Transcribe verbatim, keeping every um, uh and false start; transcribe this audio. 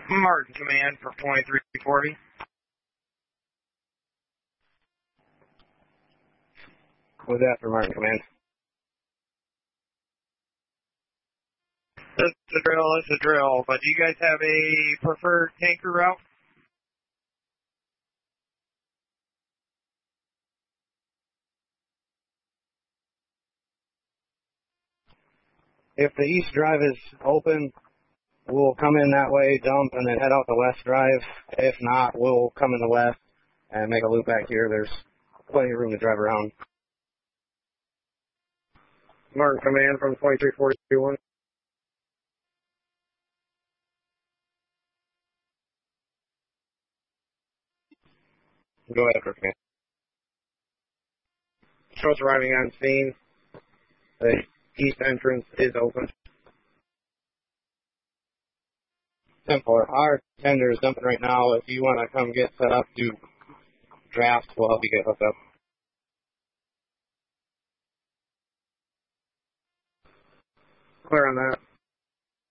Martin Command for twenty-three forty. What's that for Martin Command? It's a drill, it's a drill, but do you guys have a preferred tanker route? If the east drive is open, we'll come in that way, dump, and then head out the west drive. If not, we'll come in the west and make a loop back here. There's plenty of room to drive around. Martin Command from twenty-three forty-one. Go ahead, Command. Patrol's arriving on scene. The east entrance is open. ten four. Our tender is dumping right now. If you want to come get set up, do draft, we'll help you get hooked up. Clear on that.